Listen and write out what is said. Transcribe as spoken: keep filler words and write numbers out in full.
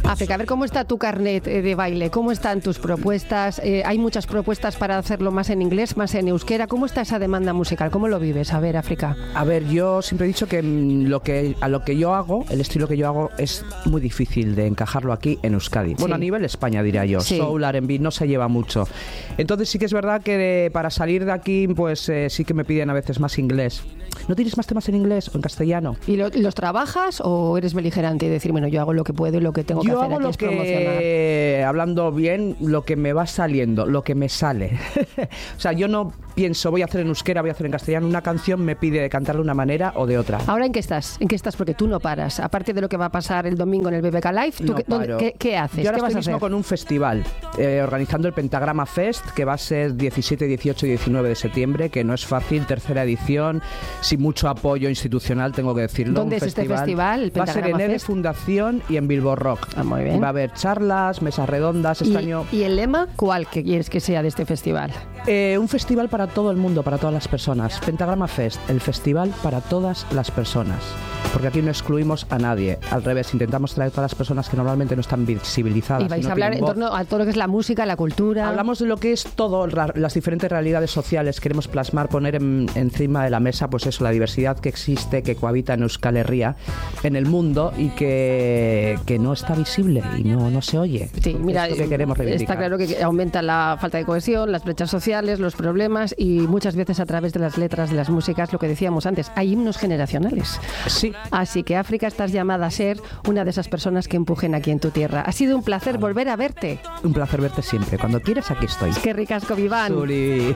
África, a ver, ¿cómo está tu carnet de baile? ¿Cómo están tus propuestas? Eh, ¿Hay muchas propuestas para hacerlo más en inglés, más en euskera? ¿Cómo está esa demanda musical? ¿Cómo lo vives? A ver, África. A ver, yo siempre he dicho que, lo que a lo que yo hago, el estilo que yo hago, es muy difícil de encajarlo aquí en Euskadi. Bueno, sí. A nivel España, diría yo. Sí. Soul, R and B, no se lleva mucho. Entonces sí que es verdad que para salir de aquí, pues eh, sí que me piden a veces más inglés. ¿No tienes más temas en inglés o en castellano? ¿Y lo, los trabajas o eres beligerante y decir, bueno, yo hago lo que puedo y lo que tengo que yo hacer hago aquí lo es que, promocionar? Hablando bien, lo que me va saliendo, lo que me sale. O sea, yo no pienso, voy a hacer en euskera, voy a hacer en castellano. Una canción me pide de cantarla de una manera o de otra. ¿Ahora en qué estás? ¿En qué estás? Porque tú no paras. Aparte de lo que va a pasar el domingo en el B B K Live, ¿tú no qué, dónde, ¿qué, ¿qué haces? Yo ahora ¿Qué vas estoy a mismo hacer? con un festival, eh, organizando el Pentagrama Fest, que va a ser diecisiete, dieciocho y diecinueve de septiembre, que no es fácil, tercera edición, sin mucho apoyo institucional, tengo que decirlo. ¿Dónde es festival. este festival? El Va a ser en E D E Fundación y en Bilbo Rock. Ah, muy bien. Va a haber charlas, mesas redondas este ¿Y, año. ¿Y el lema cuál que quieres que sea de este festival? Eh, un festival para todo el mundo, para todas las personas. Pentagrama Fest, el festival para todas las personas. Porque aquí no excluimos a nadie. Al revés, intentamos traer a todas las personas que normalmente no están visibilizadas. Y vais no a hablar en voz. torno a todo lo que es la música, la cultura. Hablamos de lo que es todo, las diferentes realidades sociales. Queremos plasmar, poner en, encima de la mesa, pues eso, la diversidad que existe, que cohabita en Euskal Herria, en el mundo, y que, que no está visible y no, no se oye. Sí, mira, es lo que queremos reivindicar. Está claro que aumenta la falta de cohesión, las brechas sociales, los problemas, y muchas veces a través de las letras, de las músicas, lo que decíamos antes, hay himnos generacionales. Sí. Así que, África, estás llamada a ser una de esas personas que empujen aquí en tu tierra. Ha sido un placer volver a verte. Un placer verte siempre. Cuando quieras, aquí estoy. Es que ricasco, Viván. Suri.